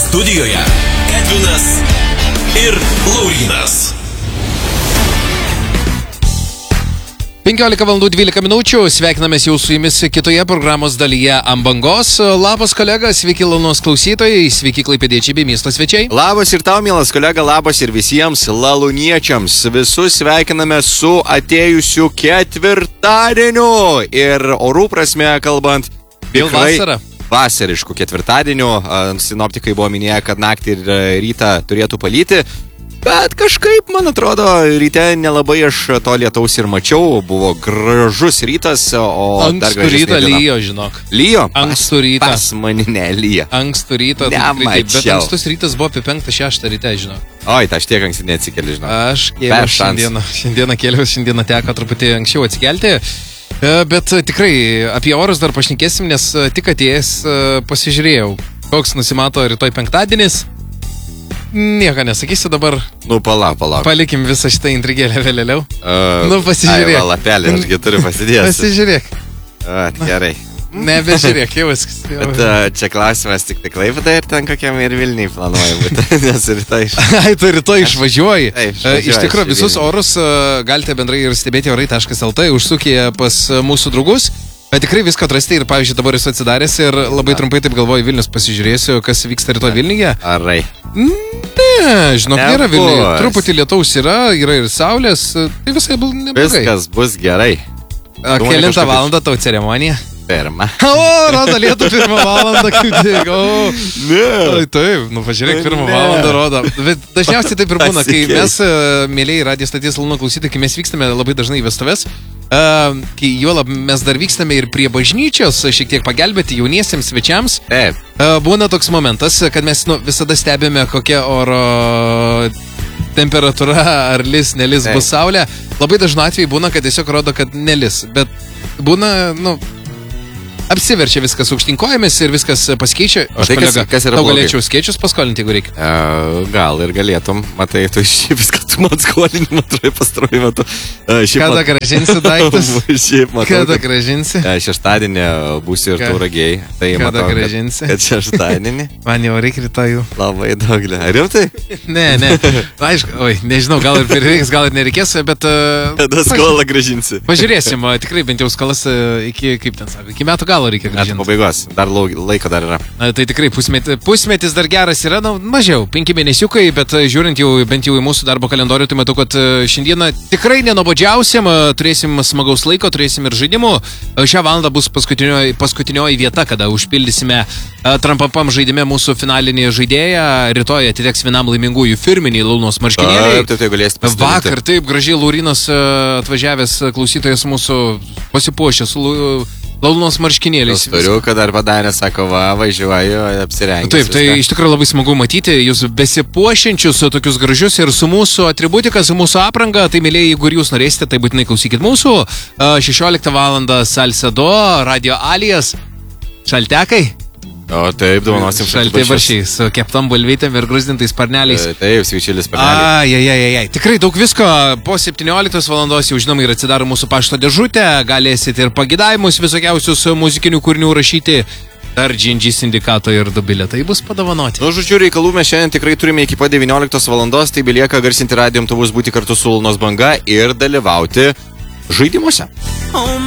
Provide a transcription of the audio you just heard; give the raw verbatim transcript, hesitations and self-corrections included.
Studijoje Edvinas ir Laurynas. penkiolika valandų dvylika minučių, sveikinamės jau su jumis kitoje programos dalyje ant bangos. Labas kolega, sveiki Lalunos klausytojai, sveiki klaipėdiečiai bei miesto svečiai. Labas ir tau, mielas kolega, labas ir visiems laluniečiams. Visus sveikiname su atėjusiu ketvirtadieniu ir orų prasme kalbant. Vėl vasara. Vasariškų ketvirtadienių. Sinoptikai buvo minėję, kad naktį ir rytą turėtų palyti. Bet kažkaip, man atrodo, ryte nelabai aš to lietaus ir mačiau. Buvo gražus rytas, o dar Ankstų rytą lyjo, žinok. Lyjo? Ankstų rytą. Pas mani nelyja. Ankstų rytą. Nemačiau. Bet ankstus rytas buvo apie penktą šeštą ryte, žinok. Oi, tai aš tiek anksti neatsikeli, žinok. Aš kėliau šiandieną, šiandieną kėliau, šiandieną teko truputį anksčiau atsikelti. Bet tikrai apie orus dar pašnekėsim, nes tik atėjęs pasižiūrėjau, koks nusimato rytoj penktadienis. Nieko nesakysiu dabar. Nu, palauk, palauk. Palikim visą šitą intrigėlę vėliau. Uh, nu, pasižiūrėk. Ai, va, lapelį, ašgi turiu pasidėjęs. Pasižiūrėk. Uh, gerai. Nebežiūrėk, jau viskas. Bet uh, čia klausimas tik tik Klaipėdai ir ten kokiam ir Vilniui planuoju būti, nes rytoj iš... Ai, tu rytoj išvažiuoji. Taip, išvažiuoju. Iš tikrųjų, visus orus uh, galite bendrai ir stebėti orai taškas el t, užsukė pas mūsų draugus. Bet tikrai viską atrasti ir, pavyzdžiui, dabar esu atsidaręs ir labai trumpai taip galvoju Vilnius pasižiūrėsiu, kas vyksta rytoj Vilniuje. Arai. Ne, žinok, nėra Vilniuje. Truputį lietaus yra, yra ir saulės, tai visai neblogai. Viskas bus gerai. Kelintą valandą tau ceremonija? Pirmą. O, rodo lietų pirmą valandą, kaip tik. O, ne. Taip, nu pažiūrėk, pirmą ne. valandą rodo. Bet dažniausiai taip ir būna, kai mes, mėlyjei radijo stoties Laluno klausytojai, kai mes vykstame labai dažnai į vestuves, uh, kai juolab mes dar vykstame ir prie bažnyčios, šiek tiek pagelbėti jauniesiems svečiams. Taip. Uh, būna toks momentas, kad mes nu, visada stebime, kokia oro temperatūra, ar lis, nelis Taip. bus saulė. Labai dažnu atveju būna, kad tiesiog rodo, kad nelis. Bet būna, nu... apsiverčia viskas aukštinkojomis ir viskas pasikeičia. O tai kas, kas yra tau blogai? Galėčiau skaičius paskolinti, jeigu reikia. Uh, gal ir galėtum. Matai, tu šiaip viską tu man skolini, matrai, pastaruoju metu. Uh, Kada mat... gražinsi daiktus? Šiaip matau. Kada gražinsi? Uh, šeštadienį būsiu ir Tauragiai. Tai Kada matau, gražinsi? Kad, kad šeštadienį. Man jau reikia rytojų. Labai daug. Ar jau tai? Ne, ne. Aišku, oi, nežinau, gal ir prireiks, gal ir nereikės, bet... Uh, Kada skolą gražinsi? Pažiūrėsim, tikrai bent jau skolas iki, kaip ten sako, iki metų galo reikia gražinti. Metų pabaigos, dar laiko dar yra. Na, tai tikrai pusmetis, pusmetis dar geras yra, na, mažiau, penki mėnesiukai, bet žiūrint jau bent jau į mūsų darbo kalendorių, tai matau, kad šiandieną tikrai nenobodžiausiam, turėsim smagaus laiko, turėsim ir žaidimų. Šią valandą bus paskutinioji, paskutinioji vieta, kada užpildysime Trampapam žaidime mūsų finalinį žaidėją. Rytoj atiteks vienam laimingųjų firminiai Lalunos marškinėliai. Taip, taip, tai galėsite pasidalinti. Vakar taip gražiai Laurynas atvažiavęs klausytojas mūsų pasipuošęs su Lalunos marškinėliais. Turiu, kad dar padarė, sako, va, važiuoju, apsirengęs. Taip, tai iš tikrųjų labai smagu matyti jūs besipuošiančius, tokius gražius ir su mūsų atributika, su mūsų apranga. Tai, mėlyjei, jeigu ir jūs norėsite, tai būtinai klausykit mūsų. šešioliktą valandą Salsado, Radio Alijas, šaltekai. O taip, dovanosim šaltai baršiai, su keptom bulvytėm ir gruzdintais parneliais. Taip, svičiulis parneliai. Ai, ai, ai, ai. Tikrai daug visko. Po septynioliktos valandos jau žinoma ir atsidaro mūsų pašto dėžutė. Galėsite ir pagidavimus visokiausius muzikinių kūrinių rašyti. Dar G and G sindikato ir du bilietai bus padovanoti. Nu, žodžiu, reikalų mes šiandien tikrai turime iki pat devynioliktos valandos, tai belieka garsinti radijo imtuvus, būti kartu su Lalunos banga ir dalyvauti žaidimuose.